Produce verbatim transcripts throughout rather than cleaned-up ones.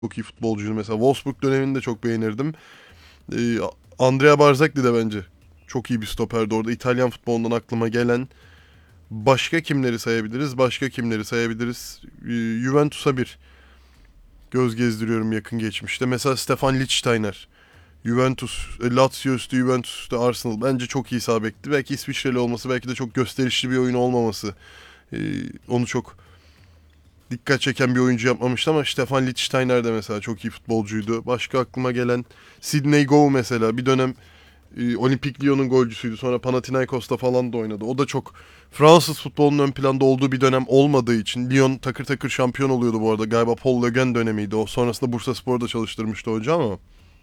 çok iyi futbolcuydu mesela. Wolfsburg dönemini de çok beğenirdim. Ee, Andrea Barzagli de bence çok iyi bir stoperdi orada. İtalyan futbolundan aklıma gelen başka kimleri sayabiliriz? Başka kimleri sayabiliriz? Ee, Juventus'a bir göz gezdiriyorum yakın geçmişte. Mesela Stefan Lichtsteiner. Juventus, e, Lazio üstü, Juventus üstü, Arsenal. Bence çok iyi sağ bekti. Belki İsviçreli olması, belki de çok gösterişli bir oyun olmaması. Ee, onu çok dikkat çeken bir oyuncu yapmamıştı ama Stefan Lichtsteiner de mesela çok iyi futbolcuydu. Başka aklıma gelen Sidney Gow mesela bir dönem e, Olimpik Lyon'un golcüsüydü. Sonra Panathinaikos'ta falan da oynadı. O da çok Fransız futbolunun ön planda olduğu bir dönem olmadığı için Lyon takır takır şampiyon oluyordu bu arada. Galiba Paul Le Guen dönemiydi o. Sonrasında Bursaspor'da çalıştırmıştı hoca ama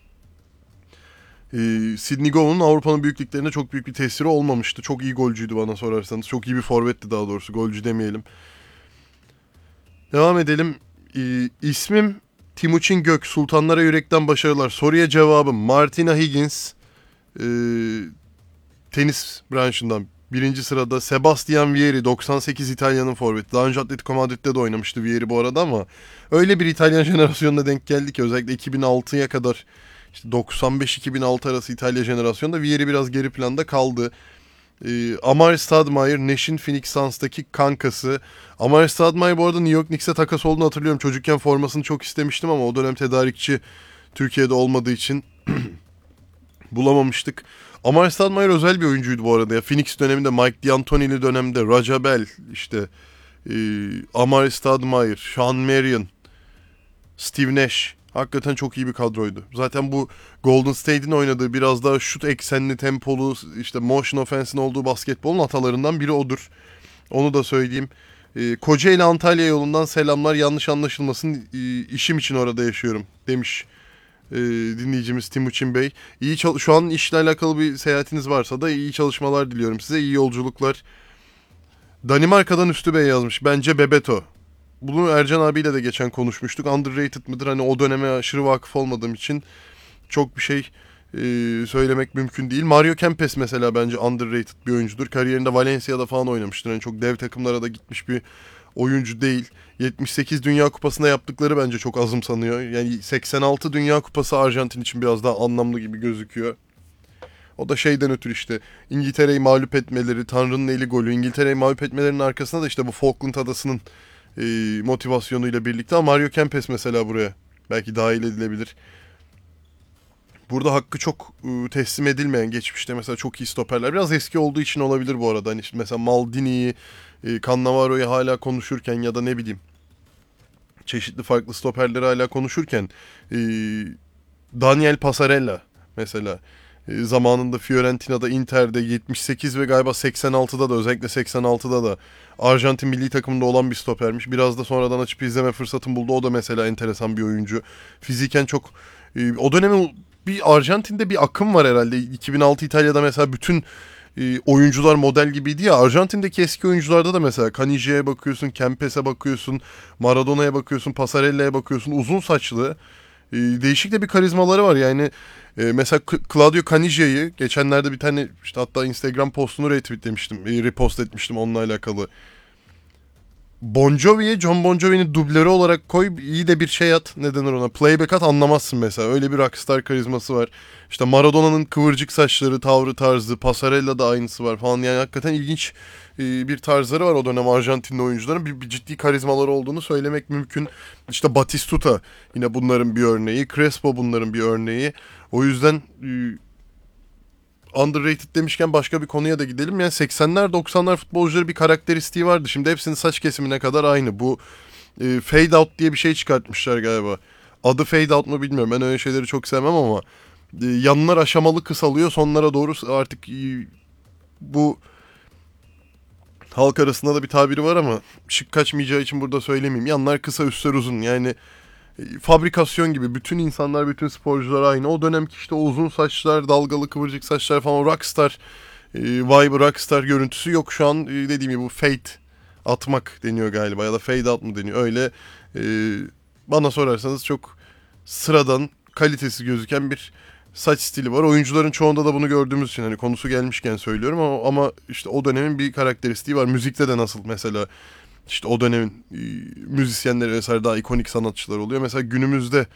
e, Sidney Gow'un Avrupa'nın büyük liglerinde çok büyük bir tesiri olmamıştı. Çok iyi golcüydü bana sorarsanız. Çok iyi bir forvetti daha doğrusu. Golcü demeyelim. Devam edelim. Ee, ismim Timuçin Gök. Sultanlara yürekten başarılar. Soruya cevabım Martina Higgins. Ee, tenis branşından birinci sırada. Sebastian Vieri. doksan sekiz İtalya'nın forveti. Daha önce Atletico Madrid'de de oynamıştı Vieri bu arada ama öyle bir İtalyan jenerasyonuna denk geldi ki özellikle iki bin altıya kadar işte doksan beş iki bin altı arası İtalya jenerasyonunda Vieri biraz geri planda kaldı. Ee, Amar Stoudemire, Nash'in Phoenix Suns'taki kankası. Amar Stoudemire bu arada New York Knicks'e takas olduğunu hatırlıyorum. Çocukken formasını çok istemiştim ama o dönem tedarikçi Türkiye'de olmadığı için bulamamıştık. Amar Stoudemire özel bir oyuncuydu bu arada ya. Phoenix döneminde, Mike D'Antoni'li dönemde, Raja Bell, işte e, Amar Stoudemire, Sean Marion, Steve Nash. Hakikaten çok iyi bir kadroydu. Zaten bu Golden State'in oynadığı biraz daha şut eksenli, tempolu, işte motion offense'in olduğu basketbolun atalarından biri odur. Onu da söyleyeyim. E, Kocaeli Antalya yolundan selamlar, yanlış anlaşılmasın, e, işim için orada yaşıyorum demiş e, dinleyicimiz Timuçin Bey. İyi çal- şu an işle alakalı bir seyahatiniz varsa da iyi çalışmalar diliyorum size. İyi yolculuklar. Danimarka'dan Üstü Bey yazmış. Bence Bebeto. Bunu Ercan abiyle de geçen konuşmuştuk. Underrated mıdır? Hani o döneme aşırı vakıf olmadığım için çok bir şey e, söylemek mümkün değil. Mario Kempes mesela bence underrated bir oyuncudur. Kariyerinde Valencia'da falan oynamıştır. Yani çok dev takımlara da gitmiş bir oyuncu değil. yetmiş sekiz Dünya Kupası'nda yaptıkları bence çok azımsanıyor. Yani seksen altı Dünya Kupası Arjantin için biraz daha anlamlı gibi gözüküyor. O da şeyden ötürü işte İngiltere'yi mağlup etmeleri, Tanrı'nın eli golü. İngiltere'yi mağlup etmelerinin arkasında da işte bu Falkland Adası'nın e, motivasyonuyla birlikte. Ama Mario Kempes mesela buraya belki dahil edilebilir. Burada hakkı çok e, teslim edilmeyen geçmişte mesela çok iyi stoperler. Biraz eski olduğu için olabilir bu arada. Hani işte mesela Maldini'yi, e, Cannavaro'yu hala konuşurken ya da ne bileyim çeşitli farklı stoperleri hala konuşurken e, Daniel Passarella mesela e, zamanında Fiorentina'da, Inter'de, yetmiş sekiz ve galiba seksen altıda da, özellikle seksen altıda da Arjantin milli takımında olan bir stopermiş. Biraz da sonradan açıp izleme fırsatım buldu. O da mesela enteresan bir oyuncu. Fiziken çok e, o dönemin bir Arjantin'de bir akım var herhalde. iki bin altı İtalya'da mesela bütün e, oyuncular model gibiydi ya. Arjantin'deki eski oyuncularda da mesela Canigia'ya bakıyorsun, Kempes'e bakıyorsun, Maradona'ya bakıyorsun, Passarella'ya bakıyorsun. Uzun saçlı. E, değişik de bir karizmaları var yani. E, mesela K- Claudio Canigia'yı geçenlerde bir tane işte hatta Instagram postunu retweetlemiştim, e, repost etmiştim onunla alakalı. Bon Jovi'ye John Bon Jovi'nin dublörü olarak koy, iyi de bir şey at, ne denir ona, playback at, anlamazsın mesela. Öyle bir rockstar karizması var. İşte Maradona'nın kıvırcık saçları, tavrı, tarzı, Passarella'da aynısı var falan. Yani hakikaten ilginç e, bir tarzları var o dönem Arjantinli oyuncuların. Bir, bir ciddi karizmaları olduğunu söylemek mümkün. İşte Batistuta yine bunların bir örneği. Crespo bunların bir örneği. O yüzden e, underrated demişken başka bir konuya da gidelim. Yani seksenler doksanlar futbolcuları bir karakteristiği vardı. Şimdi hepsinin saç kesimine kadar aynı. Bu e, fade out diye bir şey çıkartmışlar galiba. Adı fade out mu bilmiyorum. Ben öyle şeyleri çok sevmem ama e, yanlar aşamalı kısalıyor. Sonlara doğru artık e, bu halk arasında da bir tabiri var ama şık kaçmayacağı için burada söylemeyeyim. Yanlar kısa, üstler uzun. Yani e, fabrikasyon gibi bütün insanlar, bütün sporcular aynı. O dönemki işte o uzun saçlar, dalgalı kıvırcık saçlar falan, rockstar e, vibe, rockstar görüntüsü yok şu an. E, dediğim gibi bu fade atmak deniyor galiba ya da fade out mu deniyor. Öyle e, bana sorarsanız çok sıradan, kalitesiz gözüken bir saç stili var. Oyuncuların çoğunda da bunu gördüğümüz için hani konusu gelmişken söylüyorum ama, ama işte o dönemin bir karakteristiği var. Müzikte de nasıl mesela İşte o dönemin e, müzisyenleri vesaire daha ikonik sanatçılar oluyor. Mesela günümüzde